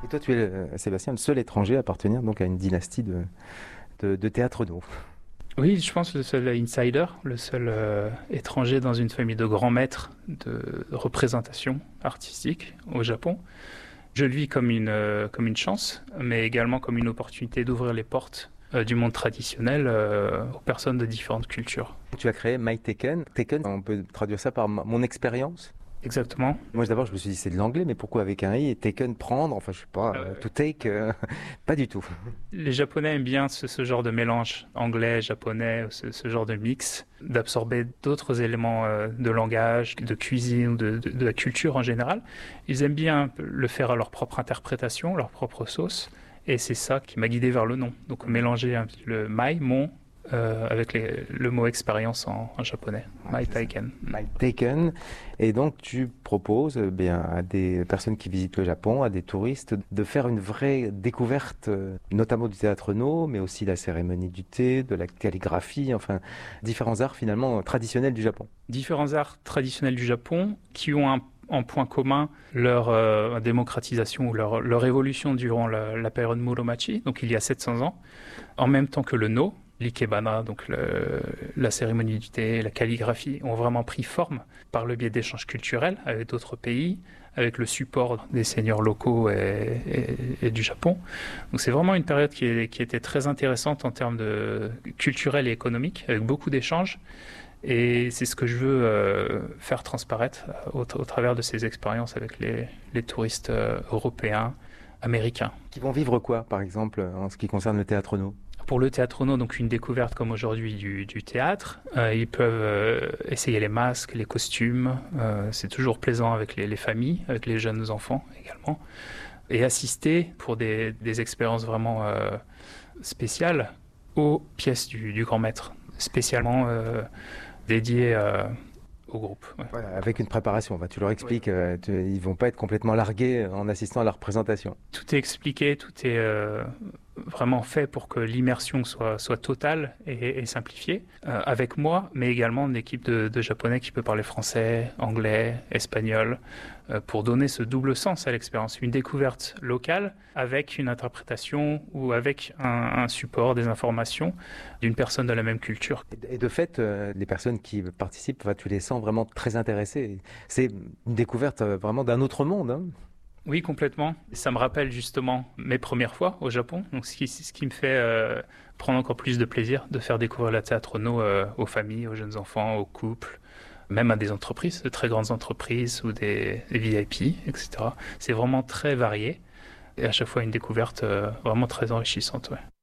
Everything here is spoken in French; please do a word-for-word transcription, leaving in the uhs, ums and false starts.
Et toi, tu es, euh, Sébastien, le seul étranger à appartenir donc à une dynastie de, de, de théâtre no. Oui, je pense le seul insider, le seul euh, étranger dans une famille de grands maîtres de représentation artistique au Japon. Je le vis comme une, euh, comme une chance, mais également comme une opportunité d'ouvrir les portes euh, du monde traditionnel euh, aux personnes de différentes cultures. Tu as créé My Taken. Taken, on peut traduire ça par ma- mon expérience. Exactement. Moi, d'abord, je me suis dit, c'est de l'anglais, mais pourquoi avec un i et taken, prendre, enfin, je sais pas, euh, to take, euh, pas du tout. Les Japonais aiment bien ce, ce genre de mélange anglais, japonais, ce, ce genre de mix, d'absorber d'autres éléments euh, de langage, de cuisine ou de, de, de la culture en général. Ils aiment bien le faire à leur propre interprétation, leur propre sauce, et c'est ça qui m'a guidé vers le nom. Donc mélanger un petit- le mai, mon, euh, avec les- le mot expérience en, en japonais, Ouais, mai c'est ça. taiken. My Taken. Et donc, tu proposes eh bien, à des personnes qui visitent le Japon, à des touristes, de faire une vraie découverte, euh, notamment du théâtre no, mais aussi la cérémonie du thé, de la calligraphie, enfin, différents arts finalement traditionnels du Japon. Différents arts traditionnels du Japon qui ont un, en point commun leur euh, démocratisation ou leur, leur évolution durant la, la période Muromachi, donc il y a sept cents ans, en même temps que le no, l'ikebana, donc le- la cérémonie du thé, la calligraphie, ont vraiment pris forme par le biais d'échanges culturels avec d'autres pays, avec le support des seigneurs locaux et, et- et du Japon. Donc c'est vraiment une période qui, est- qui était très intéressante en termes de culturel et économique, avec beaucoup d'échanges. Et c'est ce que je veux euh, faire transparaître au, au travers de ces expériences avec les, les touristes euh, européens, américains. Qui vont vivre quoi, par exemple, en ce qui concerne le théâtre no? Pour le théâtre no, donc une découverte comme aujourd'hui du, du théâtre, euh, ils peuvent euh, essayer les masques, les costumes. Euh, c'est toujours plaisant avec les, les familles, avec les jeunes enfants également. Et assister pour des, des expériences vraiment euh, spéciales aux pièces du, du grand maître, spécialement euh, dédiées euh, au groupe. Ouais. Voilà, avec une préparation, bah, tu leur expliques, euh, tu- ils vont pas être complètement largués en assistant à leur présentation. Tout est expliqué, tout est euh, vraiment fait pour que l'immersion soit, soit totale et, et simplifiée, euh, avec moi, mais également une équipe de, de Japonais qui peut parler français, anglais, espagnol, euh, pour donner ce double sens à l'expérience. Une découverte locale avec une interprétation ou avec un, un support, des informations d'une personne de la même culture. Et et de fait, euh, les personnes qui participent, enfin, tu les sens vraiment très intéressées. C'est une découverte euh, vraiment d'un autre monde, hein. Oui, complètement. Ça me rappelle justement mes premières fois au Japon. Donc, ce qui, ce qui me fait euh, prendre encore plus de plaisir de faire découvrir la théâtre no euh, aux familles, aux jeunes enfants, aux couples, même à des entreprises, de très grandes entreprises ou des, des V I P, et cetera. C'est vraiment très varié et à chaque fois une découverte euh, vraiment très enrichissante. Ouais.